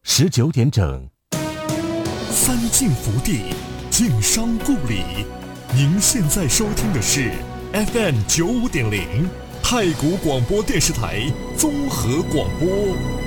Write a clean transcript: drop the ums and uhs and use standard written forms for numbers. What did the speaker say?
19点整。 三晋福地，晋商故里。您现在收听的是 FM 95.0太谷广播电视台综合广播。